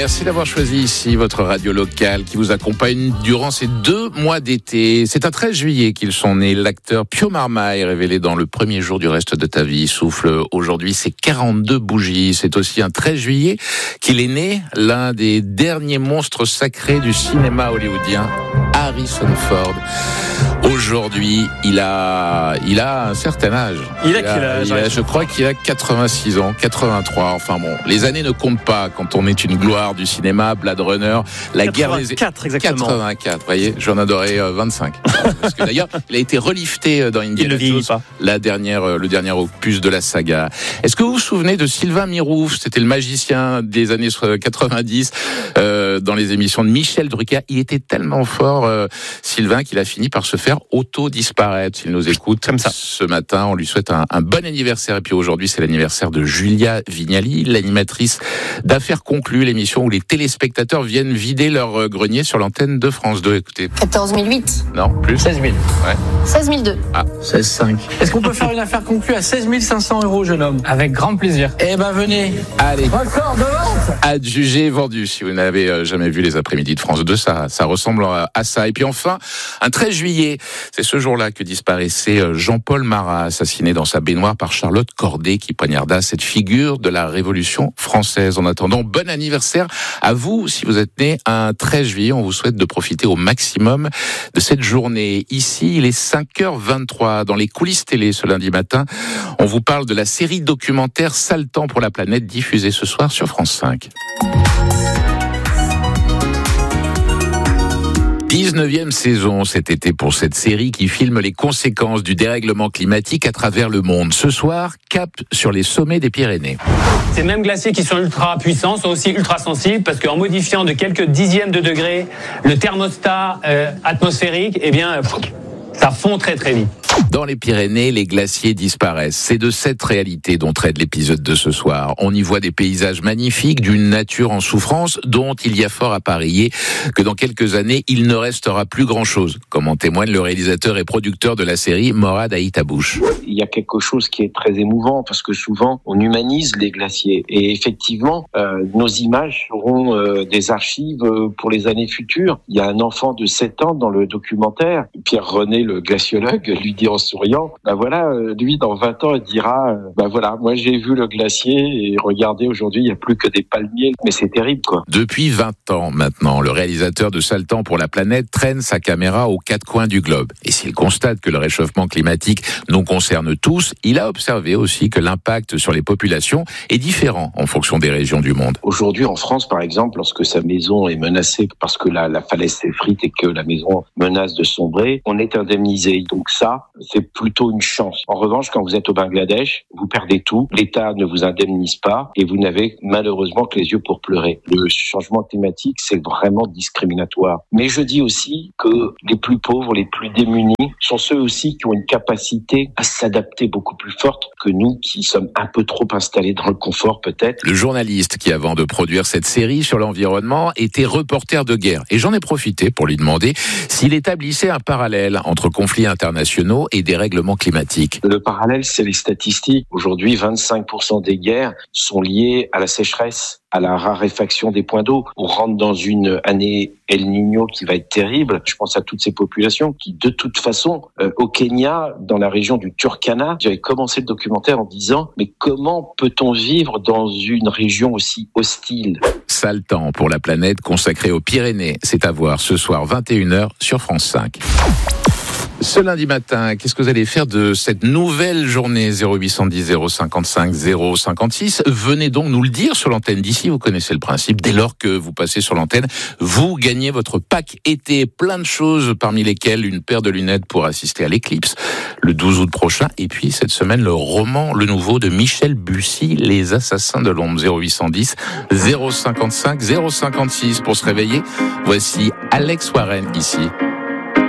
Merci d'avoir choisi ici votre radio locale qui vous accompagne durant ces 2 mois d'été. C'est un 13 juillet qu'ils sont nés. L'acteur Pio Marmaille, révélé dans Le premier jour du reste de ta vie, souffle aujourd'hui ses 42 bougies. C'est aussi un 13 juillet qu'il est né l'un des derniers monstres sacrés du cinéma hollywoodien, Harrison Ford. Aujourd'hui, il a un certain âge. Il a quel âge? Je crois qu'il a 86 ans, 83. Enfin bon, les années ne comptent pas quand on est une gloire du cinéma. Blade Runner, la 84 exactement. 84, vous voyez, j'en adorais 25. Parce que d'ailleurs, il a été relifté dans Indiana Jones, le dernier opus de la saga. Est-ce que vous vous souvenez de Sylvain Mirouf? C'était le magicien des années 90 dans les émissions de Michel Drucker. Il était tellement fort, Sylvain, qu'il a fini par se faire auto-disparaître. S'il nous écoute comme ça ce matin, on lui souhaite un bon anniversaire. Et puis aujourd'hui, c'est l'anniversaire de Julia Vignali, l'animatrice d'Affaires conclues, l'émission où les téléspectateurs viennent vider leur grenier sur l'antenne de France 2. Écoutez. 14 008. Non, plus. 16 000. Ouais. 16 002. Ah, 16,5. Est-ce qu'on peut faire une affaire conclue à 16 500 €, jeune homme? Avec grand plaisir. Eh ben, venez. Allez. Record de vente. Adjugé, vendu. Si vous n'avez jamais vu les après-midi de France 2, ça ressemble à ça. Et puis enfin, un 13 juillet, c'est ce jour-là que disparaissait Jean-Paul Marat, assassiné dans sa baignoire par Charlotte Corday, qui poignarda cette figure de la Révolution française. En attendant, bon anniversaire à vous. Si vous êtes né un 13 juillet, on vous souhaite de profiter au maximum de cette journée. Ici, il est 5h23 dans les coulisses télé ce lundi matin. On vous parle de la série documentaire Sale temps pour la planète, diffusée ce soir sur France 5. 19e saison cet été pour cette série qui filme les conséquences du dérèglement climatique à travers le monde. Ce soir, cap sur les sommets des Pyrénées. Ces mêmes glaciers qui sont ultra puissants sont aussi ultra sensibles parce qu'en modifiant de quelques dixièmes de degrés le thermostat atmosphérique, eh bien, ça fond très très vite. Dans les Pyrénées, les glaciers disparaissent. C'est de cette réalité dont traite l'épisode de ce soir. On y voit des paysages magnifiques, d'une nature en souffrance, dont il y a fort à parier que dans quelques années, il ne restera plus grand-chose, comme en témoigne le réalisateur et producteur de la série, Morad Aïtabouche. Il y a quelque chose qui est très émouvant, parce que souvent, on humanise les glaciers. Et effectivement, nos images seront des archives pour les années futures. Il y a un enfant de 7 ans dans le documentaire, Pierre René, le glaciologue, lui dit en souriant, lui dans 20 ans il dira, moi j'ai vu le glacier et regardez aujourd'hui il n'y a plus que des palmiers, mais c'est terrible quoi. Depuis 20 ans maintenant, le réalisateur de Sale temps pour la planète traîne sa caméra aux 4 coins du globe. Et s'il constate que le réchauffement climatique nous concerne tous, il a observé aussi que l'impact sur les populations est différent en fonction des régions du monde. Aujourd'hui en France par exemple, lorsque sa maison est menacée parce que la falaise s'effrite et que la maison menace de sombrer, on est indemnisé. Donc ça, c'est plutôt une chance. En revanche, quand vous êtes au Bangladesh, vous perdez tout, l'État ne vous indemnise pas et vous n'avez malheureusement que les yeux pour pleurer. Le changement climatique, c'est vraiment discriminatoire. Mais je dis aussi que les plus pauvres, les plus démunis, sont ceux aussi qui ont une capacité à s'adapter beaucoup plus forte que nous qui sommes un peu trop installés dans le confort peut-être. Le journaliste qui, avant de produire cette série sur l'environnement, était reporter de guerre. Et j'en ai profité pour lui demander s'il établissait un parallèle entre conflits internationaux et dérèglement climatique. Le parallèle, c'est les statistiques. Aujourd'hui, 25% des guerres sont liées à la sécheresse, à la raréfaction des points d'eau. On rentre dans une année El Niño qui va être terrible. Je pense à toutes ces populations qui, de toute façon, au Kenya, dans la région du Turkana, j'avais commencé le documentaire en disant « Mais comment peut-on vivre dans une région aussi hostile ?» Sale temps pour la planète consacrée aux Pyrénées. C'est à voir ce soir 21h sur France 5. Ce lundi matin, qu'est-ce que vous allez faire de cette nouvelle journée 0810 055 056 ? Venez donc nous le dire sur l'antenne d'ici, vous connaissez le principe. Dès lors que vous passez sur l'antenne, vous gagnez votre pack été. Plein de choses, parmi lesquelles une paire de lunettes pour assister à l'éclipse le 12 août prochain. Et puis cette semaine, le roman, le nouveau de Michel Bussy, Les Assassins de l'ombre. 0810 055 056 pour se réveiller. Voici Alex Warren ici.